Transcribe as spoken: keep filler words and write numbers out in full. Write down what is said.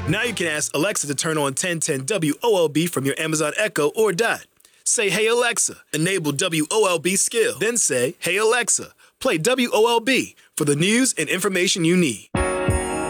Now you can ask Alexa to turn on ten ten W O L B from your Amazon Echo or Dot. Say, "Hey Alexa, enable W O L B skill." Then say, "Hey Alexa, play W O L B for the news and information you need."